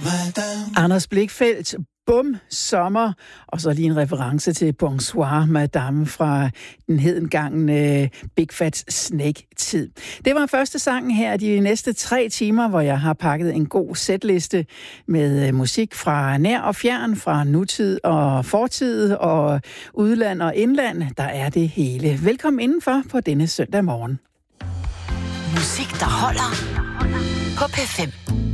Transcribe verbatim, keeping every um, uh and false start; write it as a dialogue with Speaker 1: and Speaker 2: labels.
Speaker 1: Anders Blichfeldt, Bum Sommer, og så lige en reference til Bonsoir Madame fra den hedengangne Big Fat Snake-tid. Det var første sangen her de næste tre timer, hvor jeg har pakket en god setliste med musik fra nær og fjern, fra nutid og fortid og udland og indland. Der er det hele. Velkommen indenfor på denne søndag morgen.
Speaker 2: Musik, der holder på P fem.